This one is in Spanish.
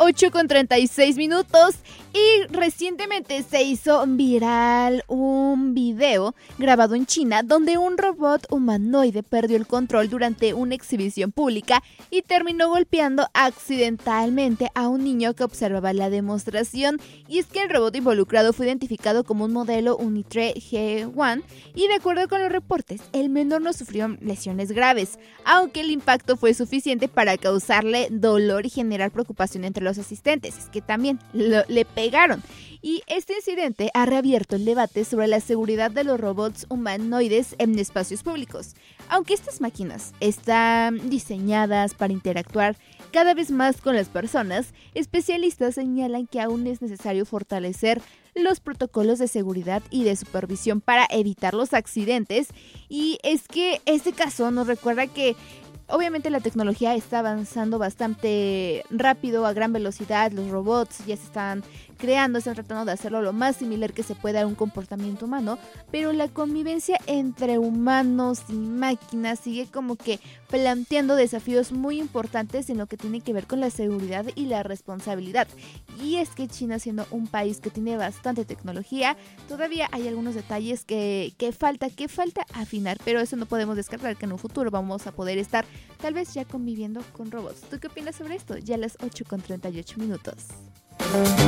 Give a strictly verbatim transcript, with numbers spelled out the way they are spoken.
ocho con treinta y seis minutos y recientemente se hizo viral un video grabado en China donde un robot humanoide perdió el control durante una exhibición pública y terminó golpeando accidentalmente a un niño que observaba la demostración. Y es que el robot involucrado fue identificado como un modelo Unitre G uno y de acuerdo con los reportes, el menor no sufrió lesiones graves, aunque el impacto fue suficiente para causarle dolor y generar preocupación entre los asistentes. Es que también lo, le pegaron. Y este incidente ha reabierto el debate sobre la seguridad de los robots humanoides en espacios públicos. Aunque estas máquinas están diseñadas para interactuar cada vez más con las personas, especialistas señalan que aún es necesario fortalecer los protocolos de seguridad y de supervisión para evitar los accidentes. Y es que este caso nos recuerda que obviamente la tecnología está avanzando bastante rápido, a gran velocidad. Los robots ya se están creando, están tratando de hacerlo lo más similar que se pueda a un comportamiento humano, pero la convivencia entre humanos y máquinas sigue como que planteando desafíos muy importantes en lo que tiene que ver con la seguridad y la responsabilidad. Y es que China, siendo un país que tiene bastante tecnología, todavía hay algunos detalles que, que falta, que falta afinar, pero eso no podemos descartar que en un futuro vamos a poder estar tal vez ya conviviendo con robots. ¿Tú qué opinas sobre esto? Ya a las ocho con treinta y ocho minutos.